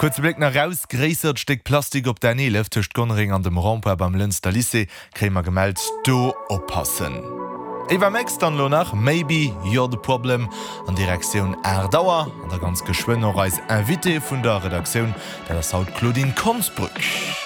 Kurze Blick nach raus, gräsert Stück Plastik op der Nähe, töcht Gonring an dem Rampe beim Lünster Lycée, krämer gemeldet, du oppassen. Eva Max dann lo nach Maybe You're the Problem an Direktion Erdauer an der ganz geschwinner Reis Invité vun der Redaktion, der das haut Claudine Konsbrück.